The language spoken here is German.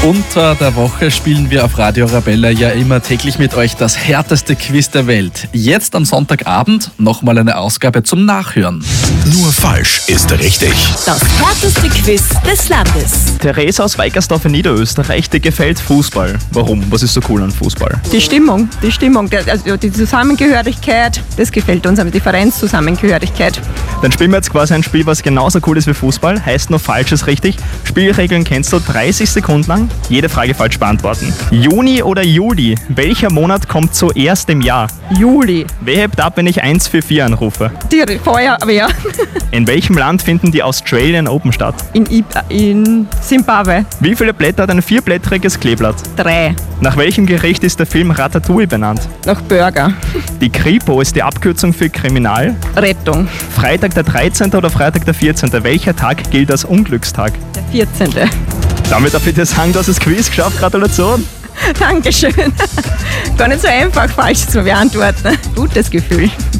Unter der Woche spielen wir auf Radio Arabella ja immer täglich mit euch das härteste Quiz der Welt. Jetzt am Sonntagabend nochmal eine Ausgabe zum Nachhören. Nur falsch ist richtig. Das härteste Quiz des Landes. Therese aus Weikersdorf in Niederösterreich, dir gefällt Fußball. Warum? Was ist so cool an Fußball? Die Stimmung, also die Zusammengehörigkeit, das gefällt uns, aber die Vereinszusammengehörigkeit. Dann spielen wir jetzt quasi ein Spiel, was genauso cool ist wie Fußball, heißt nur falsch ist richtig. Spielregeln kennst du, 30 Sekunden lang, jede Frage falsch beantworten. Juni oder Juli, welcher Monat kommt zuerst im Jahr? Juli, Wer hebt ab, wenn ich 144 anrufe? die Feuerwehr In welchem Land finden die Australian Open statt? in Zimbabwe, Wie viele Blätter hat ein vierblättriges Kleeblatt? 3, Nach welchem Gericht ist der Film Ratatouille benannt? nach Burger, Die Kripo ist die Abkürzung für Kriminal. Rettung, Freitag der 13. oder Freitag der 14. Welcher Tag gilt als Unglückstag? der 14. Damit darf ich dir sagen, du hast das Quiz geschafft. Gratulation. Dankeschön. Gar nicht so einfach falsch zu beantworten. Gutes Gefühl.